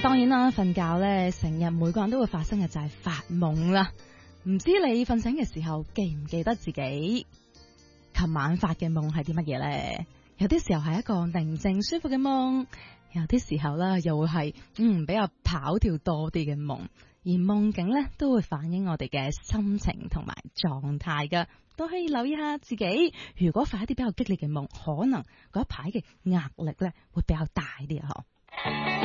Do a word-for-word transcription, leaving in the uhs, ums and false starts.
當然啦，瞓覺咧成日每個人都會發生嘅就係發夢啦。唔知你瞓醒嘅時候記唔記得自己琴晚發嘅夢係啲乜嘢咧？有啲時候係一個寧靜舒服嘅夢，有啲時候咧又會係嗯比較跑跳多啲嘅夢，而夢境咧都會反映我哋嘅心情同埋狀態噶，都可以留意下自己。如果發一啲比較激烈嘅夢，可能嗰一排嘅壓力咧會比較大啲啊！嗬。